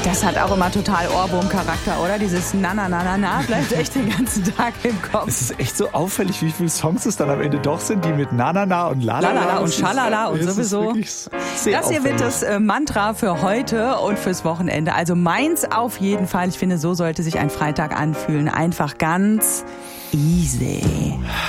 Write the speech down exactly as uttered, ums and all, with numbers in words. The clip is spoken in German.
Das hat auch immer total Ohrwurm-Charakter, oder? Dieses Na, na, na, na, na bleibt echt den ganzen Tag im Kopf. Es ist echt so auffällig, wie viele Songs es dann am Ende doch sind, die mit Na, na, na und La, la, la, Lalala und Schalala und es ist sowieso. wirklich sehr Das hier wird das äh, Mantra für heute und fürs Wochenende. Also meins auf jeden Fall. Ich finde, so sollte sich ein Freitag anfühlen. Einfach ganz easy.